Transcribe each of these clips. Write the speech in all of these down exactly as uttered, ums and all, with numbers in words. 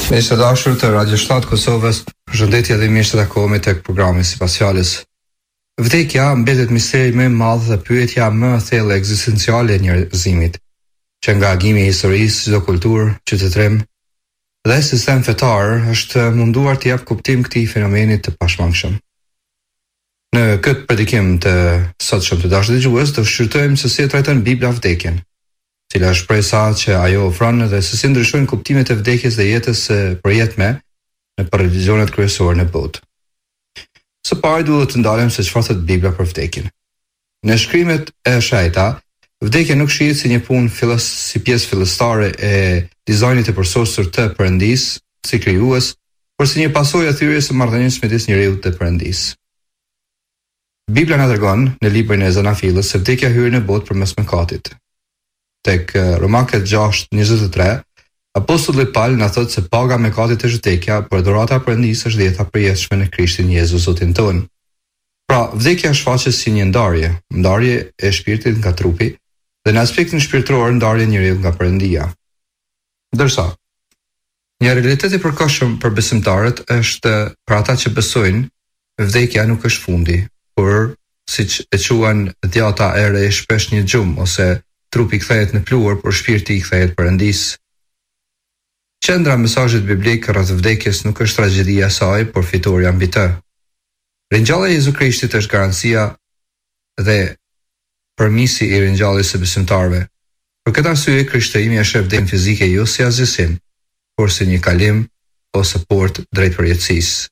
Miq të dashur të Radio shtat Kosovës, përshëndetje dhe mirë se takohemi tek programi Sipas fjalës. Vdekja mbetet misteri më i madh dhe pyetja më e thellë ekzistenciale e njerëzimit, që nga agimi i historisë, çdo kulturë, qytetërim dhe sistem fetar është munduar të jap kuptim këtij fenomeni të pashmangshëm. Në këtë predikim të sotshëm të dashur dëgjues, do shqyrtojmë se si e trajton Bibla vdekjen, cila është shpresa që ajo ofron dhe se si ndryshojnë kuptimet e vdekjes dhe jetës së përjetme në religionet kryesore në botë. Së pari duhet të ndalem se çfarë thot Bibla për vdekjen. Në shkrimet e shejta, vdekja nuk shihet si një punë fillos si pjesë fillestare e dizajnit të përsosur të Perëndisë, si krijues, por si një pasojë e thyrjes së marrëdhënies midis njeriu dhe Perëndisë. Bibla na tregon në librin e Zanafillës se vdekja hyn në botë përmes mëkatit. Tek Romakët gjashtë njëzet e tre, apostulli Paul na thot se paga e mëkatit është vdekja, por dhurata e Perëndisë është jeta e përjetshme në Krishtin Jezus Zotin tonë. Pra, vdekja shfaqet si një ndarje, ndarje e shpirtit nga trupi, dhe në aspektin shpirtëror ndarje e njeriu nga Perëndia. Ndërsa, një realitet i përkohshëm për besimtarët është për ata që besojnë, vdekja nuk është fundi, por siç e quajnë djata e re shpesh një gjumë ose trupi kthehet në pluhur, por shpirti i kthehet Perëndisë. Qendra e mesazhit biblik rreth vdekjes nuk është tragjedia e saj, por fitoria mbi të. Ringjallja e Jezu Krishtit është garancia dhe përmisi i ringjalljes së besimtarëve. Për këtë arsye, krishterimi e sheh vdekjen fizike jo si asgjësim, por si një kalim ose portë drejt përjetësisë.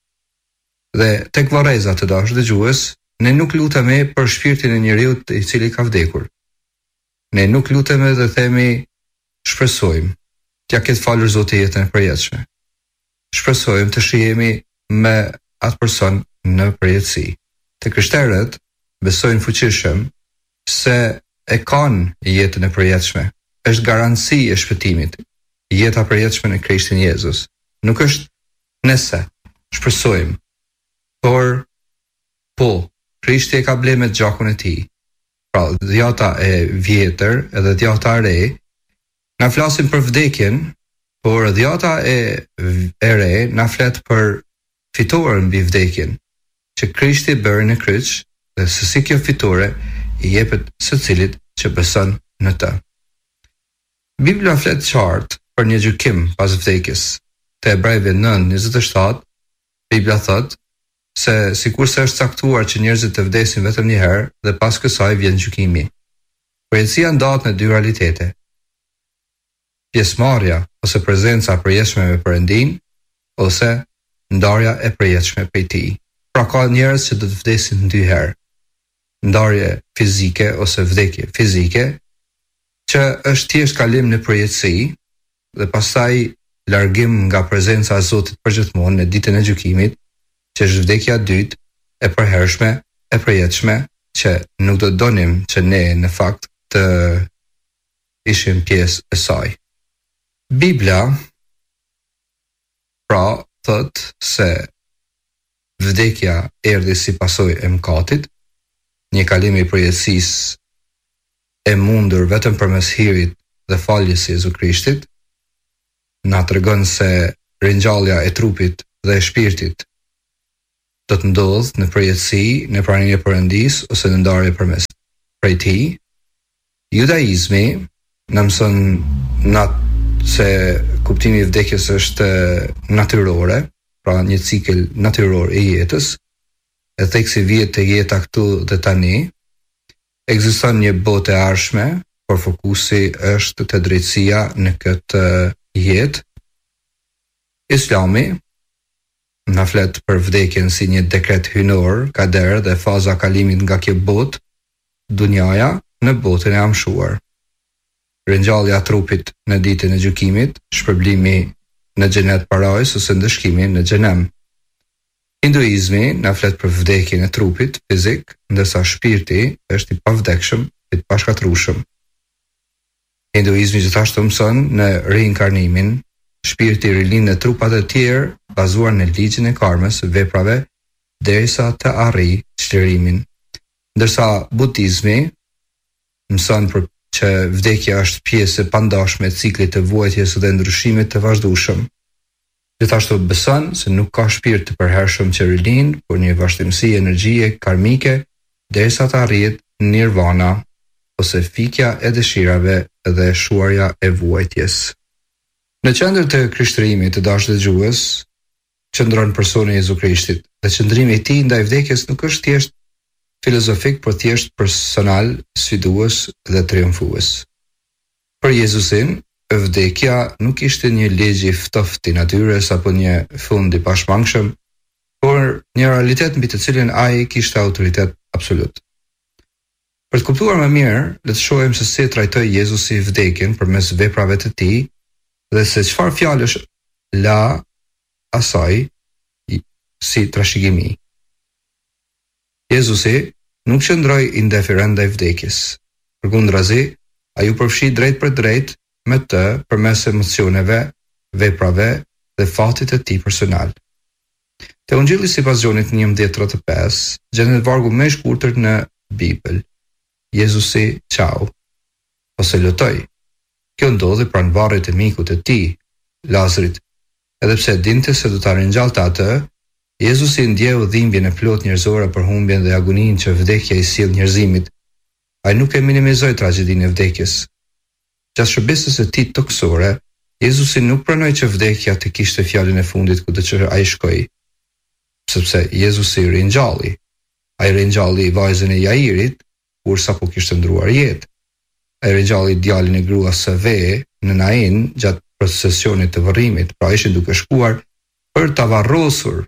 Dhe tek varreza të dashur dëgjues, ne nuk lutemi për shpirtin e njeriu i cili ka vdekur. Ne nuk lutemi dhe themi shpresojmë t'ja ketë falur Zoti jetën e përjetshme. Shpresojmë të shihemi me atë person në përjetësi. Të krishterët besojnë fuqishëm se e kanë jetën e përjetshme. Është garanci e shpëtimit. Jeta e përjetshme në Krishtin Jezus. Nuk është nëse shpresojmë, por po, Krishti e ka blerë me gjakun e tij. Pra, djata e vjetër edhe djata e re, na flasin për vdekjen, por djata e, e re na flet për fitoren mbi vdekjen, që Krishti bëri në kryq dhe se si kjo fitore i jepet secilit që beson në të. Bibla flet qartë për një gjykim pas vdekjes. Te Hebrejve nënt njëzet e shtatë, Bibla thot se sikurse është caktuar që njerëzit të vdesin vetëm një herë dhe pas kësaj vjen gjykimi. Përjetësia ndahet në dy realitete. Pjesëmarrja ose prezenca e përjetshme me Perëndin ose ndarja e përjetshme prej tij. Pra ka njerëz që do të vdesin dy herë. Ndarje fizike ose vdekje fizike, që është thjesht kalim në përjetësi dhe pastaj largim nga prezenca e Zotit përgjithmonë në ditën e gjykimit, që është vdekja e dytë e përhershme, e përjetshme, që nuk do donim që ne në fakt të ishim pjesë e saj. Bibla pra thot se vdekja erdhi si pasojë e mëkatit, një kalim i përjetësisë e mundur vetëm përmes hirit dhe faljes së Jezu Krishtit, na tregon se ringjallja e trupit dhe e shpirtit do të ndodhë në përjetësi, në praninë e Perëndisë ose në ndarje përmes prej tij. Judaizmi na mëson natë se kuptimi i vdekjes është natyrore, pra një cikël natyror i jetës, e theksi vjet të jeta këtu dhe tani. Ekziston një botë e ardhshme, por fokusi është te drejtësia në këtë jetë. Islami na flet për vdekjen si një dekret hynor, kader dhe faza kalimit nga kjo botë, dunjaja, në botën e amshuar. Ringjallja e trupit në ditën e gjykimit, shpërblimi në xhenet parajs ose ndëshkimi në xhenem. Hinduizmi na flet për vdekjen e trupit fizik, ndërsa shpirti është i pavdekshëm, i pashkatrueshëm. Hinduizmi gjithashtu mëson në reinkarnimin, shpirti rilin në trupat e tjerë bazuar në ligjin e karmës, veprave, derisa të arrijë çlirimin. Ndërsa budizmi mëson për që vdekja është pjesë e pandashme e ciklit të vuajtjes dhe ndryshimit të vazhdueshëm. Gjithashtu beson se nuk ka shpirt të përhershëm që rilin, por një vazhdimsi energjie karmike derisa të arrihet nirvana ose fikja e dëshirave dhe shuarja e vuajtjes. Në qendër të krishtërimit të dashur dëgjues, qëndron personi i Jezu Krishtit dhe qëndrimi i tij ndaj vdekjes nuk është thjesht filozofik, por thjesht personal, sfidues dhe triumfues. Për Jezusin, vdekja nuk ishte një ligj i ftoftë i natyrës apo një fund i pashmangshëm, por një realitet mbi të cilin ai kishte autoritet absolut. Për të kuptuar më mirë, le të shohim se si trajtoi Jezusi vdekjen përmes veprave të tij dhe se çfarë fjalësh la asaj si trashëgimi. Jezusi nuk qëndroi indiferent ndaj vdekjes. Përkundrazi, ai u përfshi drejt për drejt me të përmes emocioneve, veprave dhe fatit të tij personal. Te Ungjilli sipas Gjonit njëmbëdhjetë tridhjetë e pesë, gjendet vargu më i shkurtër në Bibël. Jezusi çau ose lutoi. Kjo ndodhi pranë varrit të mikut të tij, Lazarit. Edhe pse dinte se do ta ringjallte atë, Jezusi ndjeu dhimbjen e plot njerëzore për humbjen dhe agoninë që vdekja i sill njerëzimit. Ai nuk e minimizoi tragjedinë e vdekjes. Gjatë shërbesës së tij toksore, Jezusi nuk pranoi që vdekja të kishte fjalën e fundit kudo që ai shkoi. Sepse Jezusi ringjalli. Ai ringjalli vajzën e Jairit, kur sapo kishte ndruar jetë. Ai ringjalli djalin e gruas së Ve në Nain gjatë procesionit të varrimit, pra ishin duke shkuar për ta varrosur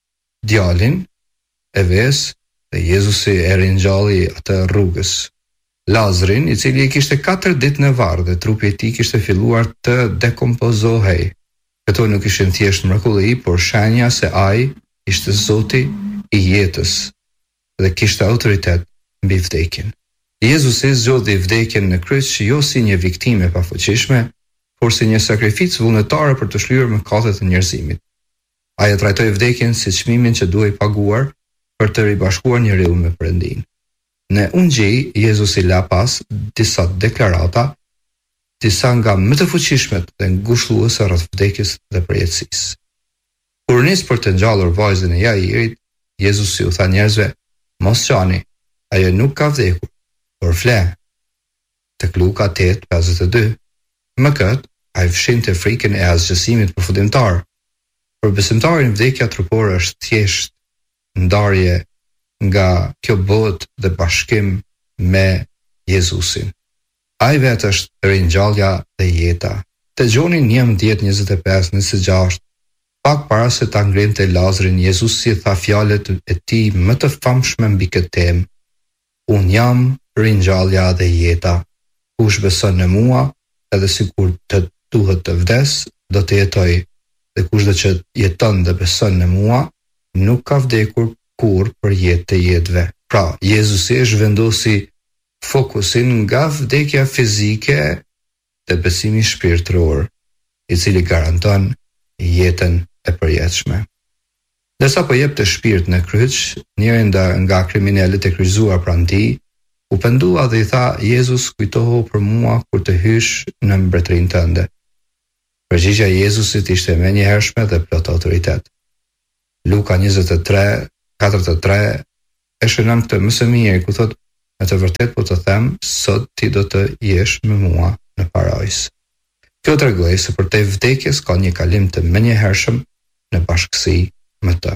djalin e Ves dhe Jezusi e ringjalli atë rrugës. Lazarin, i cili i kishte katër ditë në varr dhe trupi i tij kishte filluar të dekompozohej. Këto nuk ishin thjesht mrekulli, por shenja se ai ishte Zoti i jetës dhe kishte autoritet mbi vdekjen. Jezusi zgjodhi vdekjen në kryq jo si një viktime pafuqishme, por si një sakrificë vullnetare për të shlyer mëkatet e njerëzimit. Ai e trajtoi vdekjen si çmimin që duhej paguar për të ribashkuar njeriu me Perëndin. Në Ungjil, Jezusi la pas disa deklarata, disa nga më të fuqishmet dhe ngushëlluese rreth vdekjes dhe përjetësisë. Kur nis për të ngjallur vajzën e Jairit, Jezusi u tha njerëzve: "Mos qani, ajo nuk ka vdekur, por fle." Tek Luka tetë pesëdhjetë e dy. Më këtë, ai fshinte frikën e asgjësimit përfundimtar. Për besimtarin vdekja trupore është thjesht ndarje nga kjo botë dhe bashkim me Jezusin. Ai vetë është ringjallja dhe jeta. Te Gjoni njëmbëdhjetë njëzet e pesë njëzet e gjashtë, pak para se ta ngrinte Lazarin, Jezusi tha fjalët e tij më të famshme mbi këtë temë: "Unë jam ringjallja dhe jeta. Kush beson në mua, edhe sikur të duhet të vdes, do të jetoj, dhe kushdo që jeton dhe beson në mua, nuk ka vdekur kur për jetë të jetëve." Pra, Jezusi e zhvendosi fokusin nga vdekja fizike dhe besimi shpirtëror, i cili garanton jetën e përjetshme. Derisa po jep të shpirt në kryq, njëri nga kriminalet e kryqëzuar pranë tij u pendua dhe i tha: "Jezus, kujtohu për mua kur të hysh në mbretërinë tënde." Përgjigjja e Jezusit ishte menjëhershme dhe plot autoritet. Luka njëzet e tre, katërdhjetë e tre e shënon këtë më së miri ku thotë: "Me të vërtet po të them, sot ti do të jesh me mua në parajs." Kjo tregoi se përtej vdekjes ka një kalim të menjëhershëm në bashkësi me të.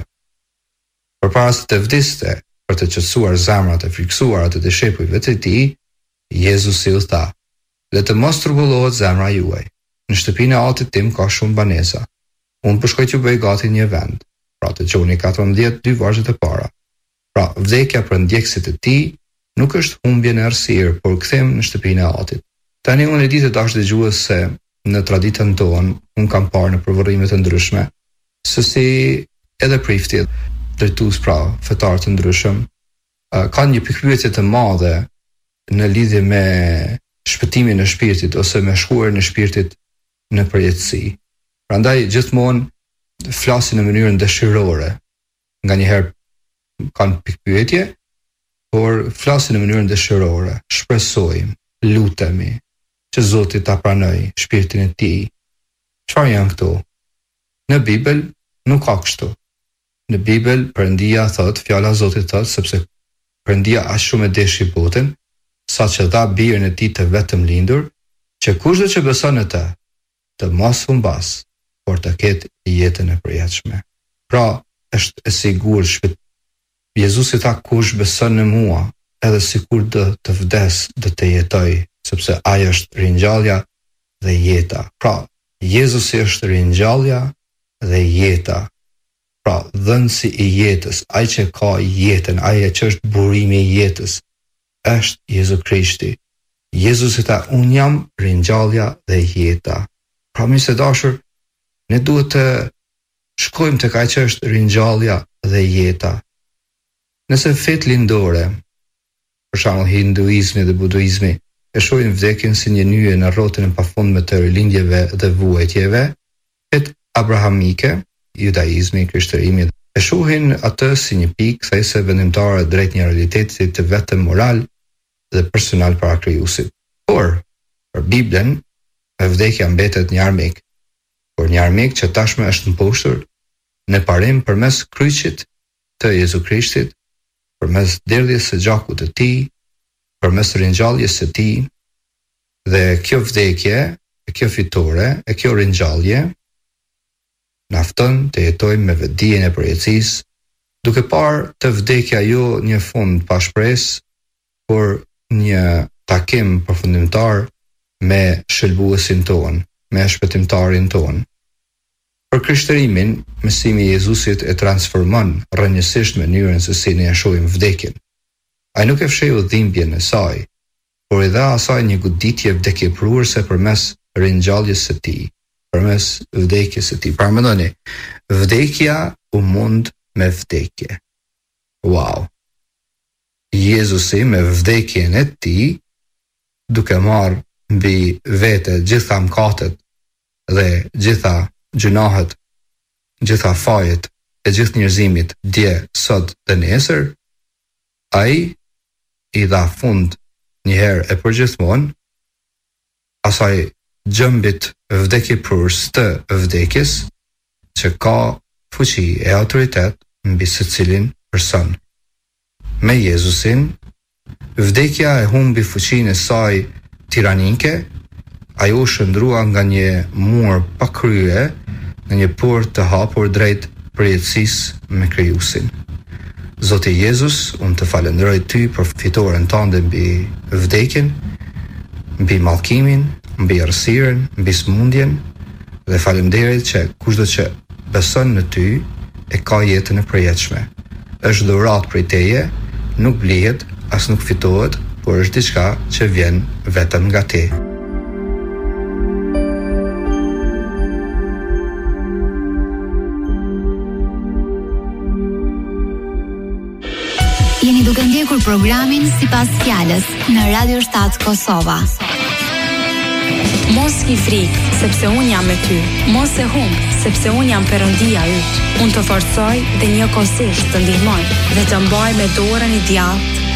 Përpara se të vdiste, për të qetësuar zemrat e frikësuara të dishepujve të tij, Jezusi u tha: "Le të mos turbollohet zemra juaj. Në shtëpinë e Atit tim ka shumë banesa. Unë po shkoj t'ju bëj gati një vend." Pra të Gjoni katërmbëdhjetë dy vargjet e para. Pra, vdekja për ndjekësit e tij nuk është humbje në errësirë, por kthim në shtëpinë e Atit. Tani unë e di të dashur dëgjues se në traditën tonë, unë kam parë në përvërime të ndryshme, se si edhe prifti, drejtues pra, fetar të ndryshëm, uh, kanë një pikpyetje të madhe në lidhje me shpëtimin e shpirtit ose me shkuarjen e shpirtit në përjetësi. Prandaj gjithmonë flasin në mënyrën dëshirore. Nganjëherë kanë pikpyetje, por flasin në mënyrën dëshirore. Shpresojmë, lutemi që Zoti ta pranoj shpirtin e tij. Çfarë janë këto? Në Bibël nuk ka kështu. Në Bibël Perëndia thot, fjala e Zotit thot, sepse Perëndia aq shumë e deshi botën, sa që dha birin e tij të vetëm lindur, që kushdo që beson në të, të mos humbas, por të ketë jetën e përjetshme. Pra, është e sigurt shpejt. Jezusi tha, kush beson në mua, edhe sikur të të vdes, do të jetoj, sepse ai është ringjallja dhe jeta. Pra, Jezusi është ringjallja dhe jeta. Pra, dhënësi i jetës, ai që ka jetën, ai që është burimi i jetës, është Jezu Krishti. Jezusi tha, unë jam ringjallja dhe jeta. Pra, miq të dashur, ne duhet të shkojmë tek ai që është ringjallja dhe jeta. Nëse fet lindore, për shembull hinduizmi dhe buduizmi, e shohin vdekjen si një nyje në rrotën e pafundme të rilindjeve dhe vuajtjeve, fet abrahamike, judaizmi, krishterimi, e shohin atë si një pikë thjesht vendimtare drejt një realiteti të vetëm moral dhe personal para Krijuesit. Por, për Biblën, e vdekja mbetet një armik, por një armik që tashmë është mposhtur në parim përmes kryqit të Jezu Krishtit, përmes derdhjes së gjakut të tij, përmes ringjalljes së tij, dhe kjo vdekje, e kjo fitore, e kjo ringjallje na fton të jetojmë me vetdijen e përjetësisë, duke parë të vdekja jo një fund pa shpresë, por një takim përfundimtar me shëlbuesin ton, me shpëtimtarin ton. Për krishterimin, mësimi i Jezusit e transformon rrënjësisht mënyrën se si ne e shohim vdekjen. Ai nuk e fsheu dhimbjen e saj, por i dha asaj një goditje vdekjepruese përmes ringjalljes së tij, përmes vdekjes së tij. Pra mendoni, vdekja u mund me vdekje. Wow. Jezusi me vdekjen e tij, duke marrë mbi vete gjitha mëkatet dhe gjitha gjunahet, gjitha fajet e gjithë njerëzimit dje, sot dhe nesër, ai i dha fund një herë e përgjithmonë asaj gjëmbit vdekjeprurës të vdekjes që ka fuqi e autoritet mbi secilin person. Me Jezusin, vdekja e humbi fuqinë e saj tiranike, ai u shndrua nga një mur pa krye në një portë të hapur drejt përjetësisë me Krijuesin. Zoti Jezus, unë të falenderoj ty për fitoren tënde mbi vdekjen, mbi mallkimin, mbi errësirën, mbi smundjen, dhe faleminderit që kushdo që beson në ty e ka jetën e përjetshme. Është dhuratë prej teje, nuk blihet, as nuk fitohet, por është diçka që vjen vetëm nga ti. Jeni duke ndjekur programin Sipas Fjalës në Radio shtat Kosova. Mos ki frikë, sepse unë jam me ty. Mos e humb, sepse unë jam Perëndia yt. Unë të forcoj dhe njëkohësisht të ndihmoj dhe të mbaj me dorën i djathtë